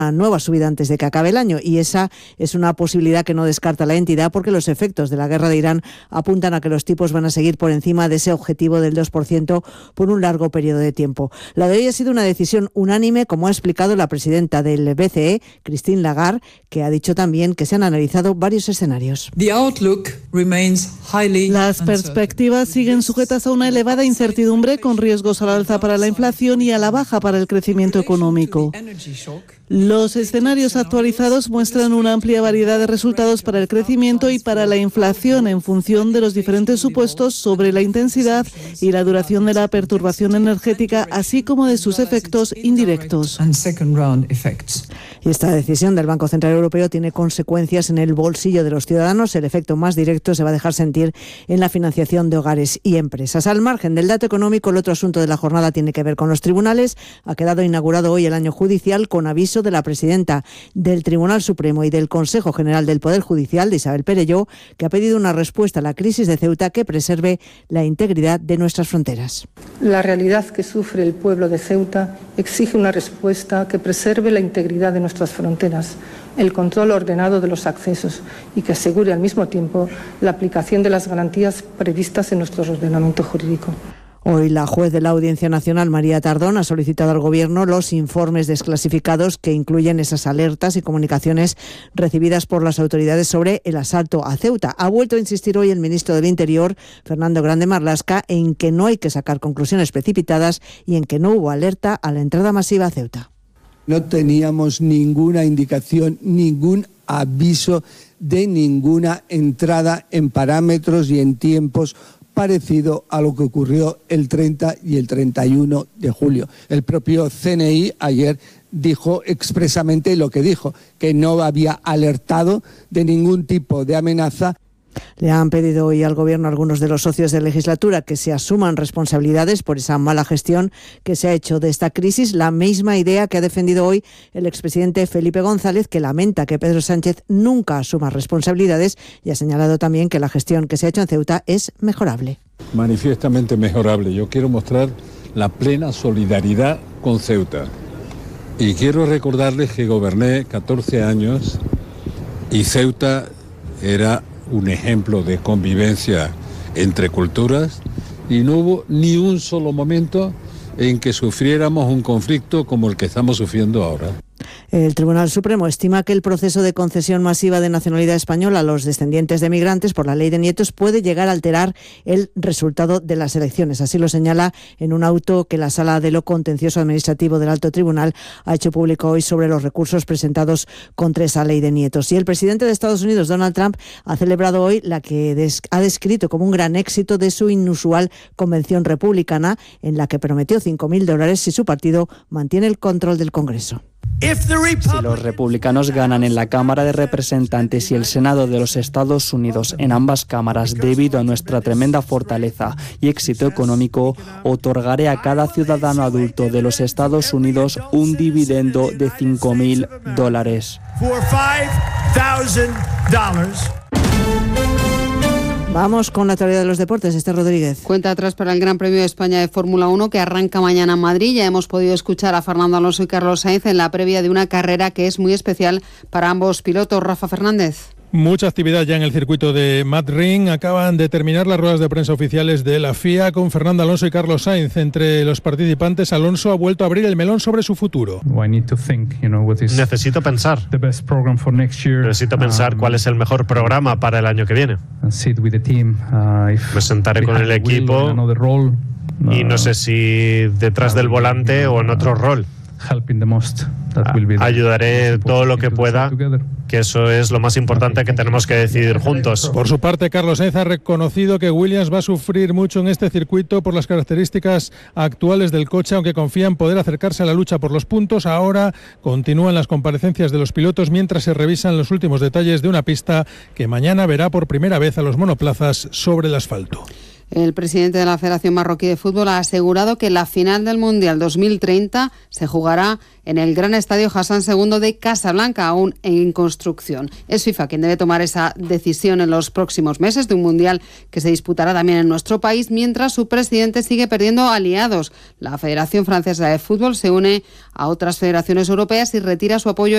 nueva subida antes de que acabe el año, y esa es una posibilidad que no descarta la entidad porque los efectos de la guerra de Irán apuntan a que los tipos van a seguir por encima de ese objetivo del 2% por un largo periodo de tiempo. La de hoy ha sido una decisión unánime, como ha explicado la presidenta del BCE, Christine Lagarde, que ha dicho también que se han analizado varios escenarios. Las perspectivas siguen sujetas a una elevada incertidumbre, con riesgos al alza para la inflación y a la baja para el crecimiento económico. Los escenarios actualizados muestran una amplia variedad de resultados para el crecimiento y para la inflación en función de los diferentes supuestos sobre la intensidad y la duración de la perturbación energética, así como de sus efectos indirectos. Y esta decisión del Banco Central Europeo tiene consecuencias en el bolsillo de los ciudadanos. El efecto más directo se va a dejar sentir en la financiación de hogares y empresas. Al margen del dato económico, el otro asunto de la jornada tiene que ver con los tribunales. Ha quedado inaugurado hoy el año judicial con aviso de la presidenta del Tribunal Supremo y del Consejo General del Poder Judicial, de Isabel Perelló, que ha pedido una respuesta a la crisis de Ceuta que preserve la integridad de nuestras fronteras. La realidad que sufre el pueblo de Ceuta exige una respuesta que preserve la integridad de nuestras fronteras, el control ordenado de los accesos y que asegure al mismo tiempo la aplicación de las garantías previstas en nuestro ordenamiento jurídico. Hoy la juez de la Audiencia Nacional, María Tardón, ha solicitado al Gobierno los informes desclasificados que incluyen esas alertas y comunicaciones recibidas por las autoridades sobre el asalto a Ceuta. Ha vuelto a insistir hoy el ministro del Interior, Fernando Grande Marlaska, en que no hay que sacar conclusiones precipitadas y en que no hubo alerta a la entrada masiva a Ceuta. No teníamos ninguna indicación, ningún aviso de ninguna entrada en parámetros y en tiempos parecido a lo que ocurrió el 30 y el 31 de julio. El propio CNI ayer dijo expresamente lo que dijo, que no había alertado de ningún tipo de amenaza. Le han pedido hoy al Gobierno algunos de los socios de legislatura que se asuman responsabilidades por esa mala gestión que se ha hecho de esta crisis. La misma idea que ha defendido hoy el expresidente Felipe González, que lamenta que Pedro Sánchez nunca asuma responsabilidades, y ha señalado también que la gestión que se ha hecho en Ceuta es mejorable. Manifiestamente mejorable. Yo quiero mostrar la plena solidaridad con Ceuta. Y quiero recordarles que goberné 14 años y Ceuta era un ejemplo de convivencia entre culturas y no hubo ni un solo momento en que sufriéramos un conflicto como el que estamos sufriendo ahora. El Tribunal Supremo estima que el proceso de concesión masiva de nacionalidad española a los descendientes de migrantes por la ley de nietos puede llegar a alterar el resultado de las elecciones. Así lo señala en un auto que la Sala de lo Contencioso Administrativo del Alto Tribunal ha hecho público hoy sobre los recursos presentados contra esa ley de nietos. Y el presidente de Estados Unidos, Donald Trump, ha celebrado hoy la que ha descrito como un gran éxito de su inusual convención republicana, en la que prometió $5.000 si su partido mantiene el control del Congreso. Si los republicanos ganan en la Cámara de Representantes y el Senado de los Estados Unidos, en ambas cámaras, debido a nuestra tremenda fortaleza y éxito económico, otorgaré a cada ciudadano adulto de los Estados Unidos un dividendo de $5.000. Vamos con la actualidad de los deportes. Esther Rodríguez. Cuenta atrás para el Gran Premio de España de Fórmula 1 que arranca mañana en Madrid. Ya hemos podido escuchar a Fernando Alonso y Carlos Sainz en la previa de una carrera que es muy especial para ambos pilotos. Rafa Fernández. Mucha actividad ya en el circuito de Madrid. Acaban de terminar las ruedas de prensa oficiales de la FIA con Fernando Alonso y Carlos Sainz. Entre los participantes, Alonso ha vuelto a abrir el melón sobre su futuro. Necesito pensar. Necesito pensar cuál es el mejor programa para el año que viene. Me sentaré con el equipo y no sé si detrás del volante o en otro rol. Ayudaré todo lo que pueda, que eso es lo más importante que tenemos que decidir juntos. Por su parte, Carlos Sainz ha reconocido que Williams va a sufrir mucho en este circuito por las características actuales del coche, aunque confía en poder acercarse a la lucha por los puntos. Ahora continúan las comparecencias de los pilotos mientras se revisan los últimos detalles de una pista que mañana verá por primera vez a los monoplazas sobre el asfalto. El presidente de la Federación Marroquí de Fútbol ha asegurado que la final del Mundial 2030 se jugará en el Gran Estadio Hassan II de Casablanca, aún en construcción. Es FIFA quien debe tomar esa decisión en los próximos meses de un Mundial que se disputará también en nuestro país, mientras su presidente sigue perdiendo aliados. La Federación Francesa de Fútbol se une a otras federaciones europeas y retira su apoyo